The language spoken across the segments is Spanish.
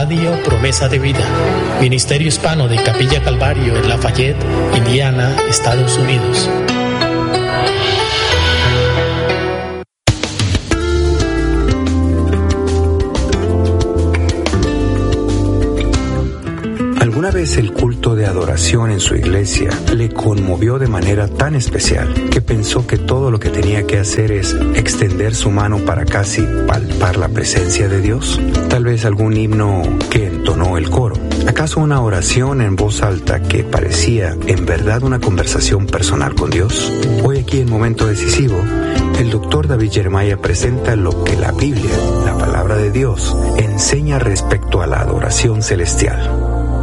Radio Promesa de Vida, Ministerio Hispano de Capilla Calvario en Lafayette, Indiana, Estados Unidos. ¿Alguna vez el culto de adoración en su iglesia le conmovió de manera tan especial que pensó que todo lo que tenía que hacer es extender su mano para casi palpar la presencia de Dios? Tal vez algún himno que entonó el coro. ¿Acaso una oración en voz alta que parecía en verdad una conversación personal con Dios? Hoy aquí en Momento Decisivo, el Dr. David Jeremiah presenta lo que la Biblia, la palabra de Dios, enseña respecto a la adoración celestial.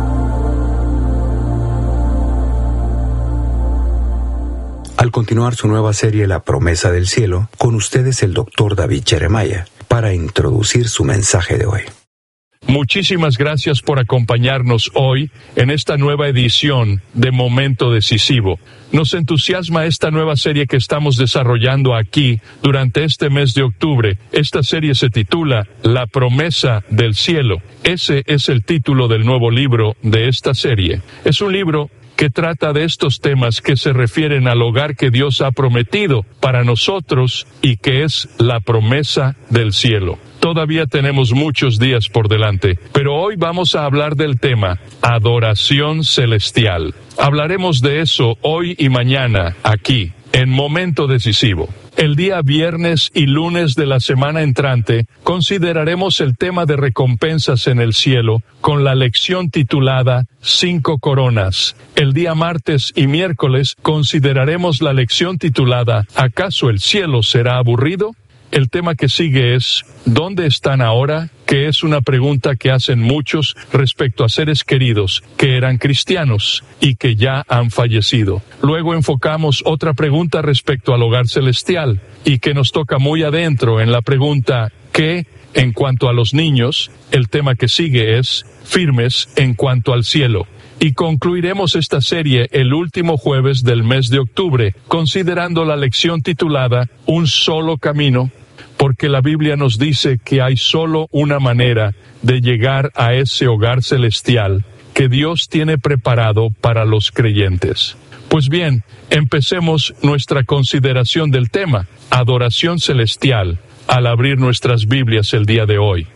Al continuar su nueva serie La Promesa del Cielo, con ustedes el Dr. David Jeremiah, para introducir su mensaje de hoy. Muchísimas gracias por acompañarnos hoy en esta nueva edición de Momento Decisivo. Nos entusiasma esta nueva serie que estamos desarrollando aquí durante este mes de octubre. Esta serie se titula La Promesa del Cielo. Ese es el título del nuevo libro de esta serie. Es un libro que trata de estos temas que se refieren al hogar que Dios ha prometido para nosotros y que es la promesa del cielo. Todavía tenemos muchos días por delante, pero hoy vamos a hablar del tema adoración celestial. Hablaremos de eso hoy y mañana aquí, en Momento Decisivo. El día viernes y lunes de la semana entrante consideraremos el tema de recompensas en el cielo con la lección titulada 5 coronas. El día martes y miércoles consideraremos la lección titulada ¿Acaso el cielo será aburrido? El tema que sigue es ¿dónde están ahora?, que es una pregunta que hacen muchos respecto a seres queridos que eran cristianos y que ya han fallecido. Luego enfocamos otra pregunta respecto al hogar celestial y que nos toca muy adentro en la pregunta ¿qué? En cuanto a los niños, el tema que sigue es firmes en cuanto al cielo. Y concluiremos esta serie el último jueves del mes de octubre, considerando la lección titulada Un solo camino, porque la Biblia nos dice que hay solo una manera de llegar a ese hogar celestial que Dios tiene preparado para los creyentes. Pues bien, empecemos nuestra consideración del tema, adoración celestial, al abrir nuestras Biblias el día de hoy.